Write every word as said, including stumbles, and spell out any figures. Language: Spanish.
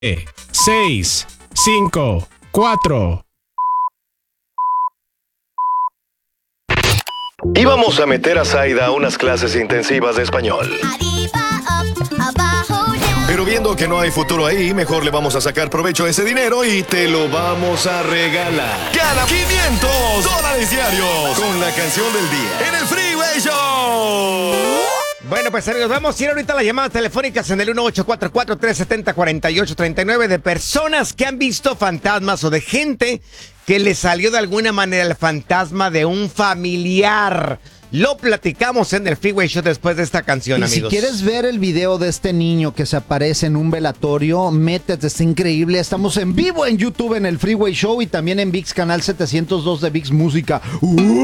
seis, cinco, cuatro. Íbamos a meter a Zaida a unas clases intensivas de español. Pero viendo que no hay futuro ahí, mejor le vamos a sacar provecho a ese dinero y te lo vamos a regalar. ¡Gana quinientos dólares diarios con la canción del día en el Freeway Show! Bueno, pues amigos, vamos a ir ahorita a las llamadas telefónicas en el uno ocho cuatro cuatro, tres siete cero, cuatro ocho tres nueve de personas que han visto fantasmas o de gente que le salió de alguna manera el fantasma de un familiar. Lo platicamos en el Freeway Show después de esta canción, y amigos. Si quieres ver el video de este niño que se aparece en un velatorio, métete, está increíble. Estamos en vivo en YouTube en el Freeway Show y también en ViX Canal setecientos dos de ViX Música. ¡Uh!